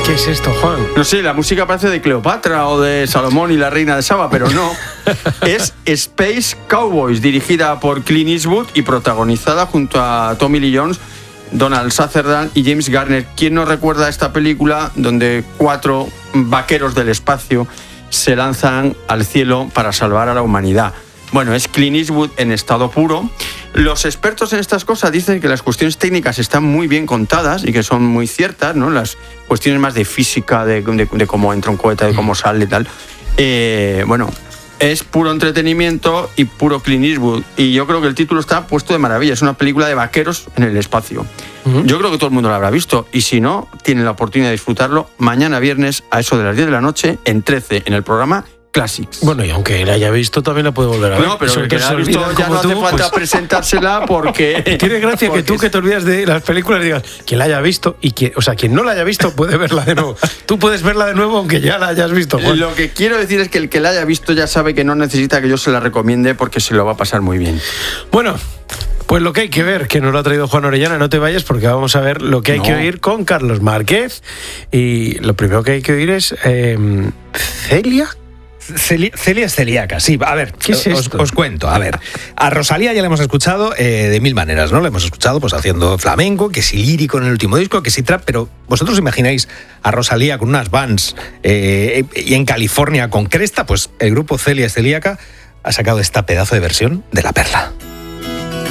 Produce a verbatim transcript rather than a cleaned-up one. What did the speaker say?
¿Qué es esto, Juan? No sé, la música parece de Cleopatra o de Salomón y la reina de Saba, pero no. Es Space Cowboys, dirigida por Clint Eastwood y protagonizada junto a Tommy Lee Jones, Donald Sutherland y James Garner. ¿Quién no recuerda esta película donde cuatro vaqueros del espacio se lanzan al cielo para salvar a la humanidad? Bueno, es Clint Eastwood en estado puro. Los expertos en estas cosas dicen que las cuestiones técnicas están muy bien contadas y que son muy ciertas, ¿no? Las cuestiones más de física, de, de, de cómo entra un cohete, de cómo sale y tal. Eh, bueno, es puro entretenimiento y puro Clint Eastwood. Y yo creo que el título está puesto de maravilla. Es una película de vaqueros en el espacio. Uh-huh. Yo creo que todo el mundo lo habrá visto. Y si no, tienen la oportunidad de disfrutarlo mañana viernes a eso de las diez de la noche en trece, en el programa Classics. Bueno, y aunque la haya visto, también la puede volver a ver. No, pero el que la ha visto ya no hace falta pues... presentársela porque... Tiene gracia porque que tú que te olvidas de las películas digas, quien la haya visto y quien, o sea, quien no la haya visto puede verla de nuevo. Tú puedes verla de nuevo aunque ya la hayas visto, Juan. Lo que quiero decir es que el que la haya visto ya sabe que no necesita que yo se la recomiende porque se lo va a pasar muy bien. Bueno, pues lo que hay que ver, que nos lo ha traído Juan Orellana, no te vayas porque vamos a ver lo que hay no. que oír con Carlos Márquez. Y lo primero que hay que oír es eh, Celia. Celia, Celia es celíaca, sí. A ver, ¿qué es os, esto? os cuento. A ver, a Rosalía ya la hemos escuchado eh, de mil maneras, ¿no? La hemos escuchado pues haciendo flamenco, que si lírico en el último disco, que si trap, pero vosotros imagináis a Rosalía con unas Vans eh, y en California con cresta, pues el grupo Celia es celíaca ha sacado esta pedazo de versión de La Perla.